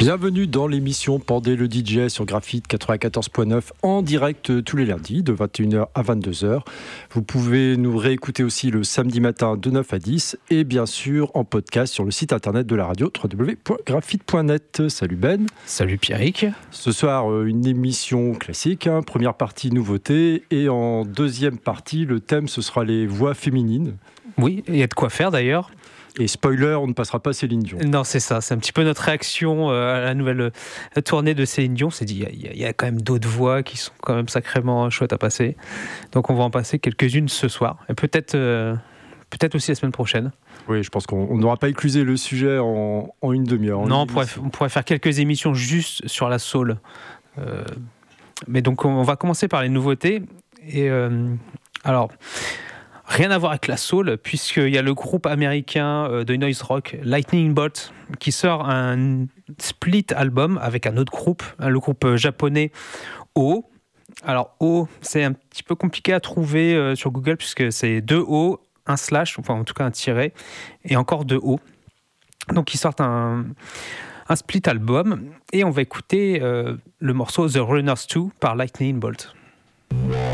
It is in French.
Bienvenue dans l'émission Pendez le DJ sur Graphite 94.9 en direct tous les lundis de 21h à 22h. Vous pouvez nous réécouter aussi le samedi matin de 9 à 10 et bien sûr en podcast sur le site internet de la radio www.graphite.net. Salut Ben. Salut Pierrick. Ce soir, une émission classique, première partie nouveauté et en deuxième partie, le thème ce sera les voix féminines. Oui, il y a de quoi faire d'ailleurs. Et spoiler, on ne passera pas Céline Dion. Non, c'est ça. C'est un petit peu notre réaction à la nouvelle tournée de Céline Dion. On s'est dit, il y a quand même d'autres voix qui sont quand même sacrément chouettes à passer. Donc on va en passer quelques-unes ce soir. Et peut-être aussi la semaine prochaine. Oui, je pense qu'on n'aura pas éclusé le sujet en une demi-heure. Non, on pourrait faire quelques émissions juste sur la soul. Mais donc on va commencer par les nouveautés. Et alors... Rien à voir avec la soul, puisqu'il y a le groupe américain de noise rock Lightning Bolt qui sort un split album avec un autre groupe, le groupe japonais O. Alors O, c'est un petit peu compliqué à trouver sur Google puisque c'est 2 O, un slash, enfin en tout cas un tiret, et encore 2 O. Donc ils sortent un split album et on va écouter le morceau The Runners 2 par Lightning Bolt.